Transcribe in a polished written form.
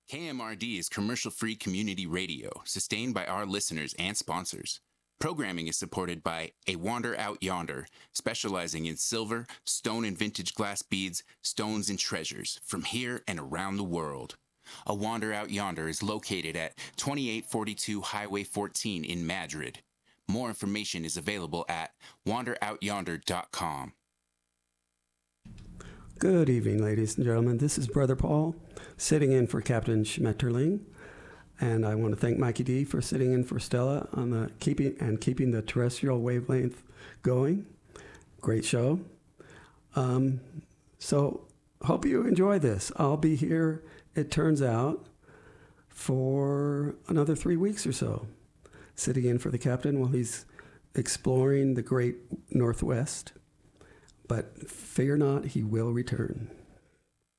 KMRD is commercial-free community radio, sustained by our listeners and sponsors. Programming is supported by A Wander Out Yonder, specializing in silver, stone and vintage glass beads, stones and treasures from here and around the world. A Wander Out Yonder is located at 2842 Highway 14 in Madrid. More information is available at wanderoutyonder.com. Good evening, ladies and gentlemen. This is Brother Paul, sitting in for Captain Schmetterling. And I want to thank Mikey D for sitting in for Stella on the keeping the terrestrial wavelength going. Great show. So hope you enjoy this. I'll be here, it turns out, for another 3 weeks or so, sitting in for the captain while he's exploring the great Northwest. But fear not, he will return.